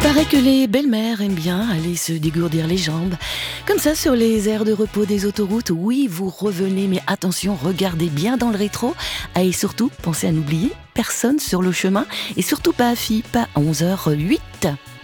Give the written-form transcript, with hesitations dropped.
Paraît que les belles-mères aiment bien aller se dégourdir les jambes. Comme ça, sur les aires de repos des autoroutes, oui, vous revenez, mais attention, regardez bien dans le rétro. Ah, et surtout, pensez à n'oublier personne sur le chemin. Et surtout pas à FIP, à 11h08.